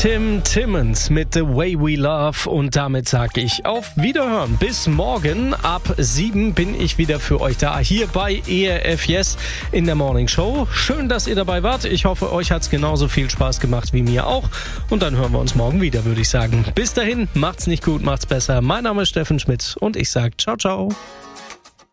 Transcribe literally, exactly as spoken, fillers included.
Tim Timmons mit The Way We Love und damit sage ich auf Wiederhören. Bis morgen ab sieben bin ich wieder für euch da, hier bei E R F Yes in der Morning Show. Schön, dass ihr dabei wart. Ich hoffe, euch hat's genauso viel Spaß gemacht wie mir auch. Und dann hören wir uns morgen wieder, würde ich sagen. Bis dahin, macht's nicht gut, macht's besser. Mein Name ist Steffen Schmidt und ich sage ciao, ciao.